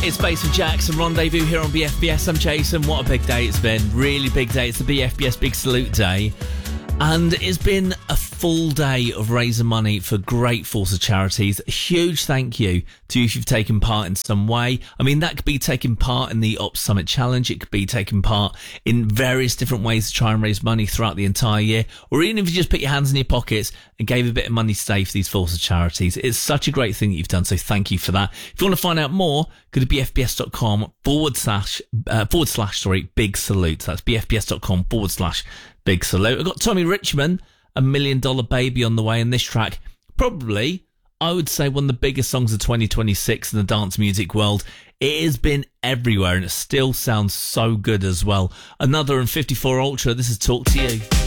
It's Bass and Jackson Rendezvous here on BFBS. I'm Jason. What a big day it's been. Really big day. It's the BFBS Big Salute Day. And it's been a full day of raising money for great Forza charities. A huge thank you to you if you've taken part in some way. I mean, that could be taking part in the Ops Summit Challenge. It could be taking part in various different ways to try and raise money throughout the entire year. Or even if you just put your hands in your pockets and gave a bit of money today for these Forza charities. It's such a great thing that you've done, so thank you for that. If you want to find out more, go to bfbs.com /, big salute. That's bfbs.com / big salute. I've got Tommy Richmond, $1 Million Baby on the way, and this track, probably, I would say, one of the biggest songs of 2026 in the dance music world. It has been everywhere, and it still sounds so good as well. Another in 54 Ultra, this is Talk to You.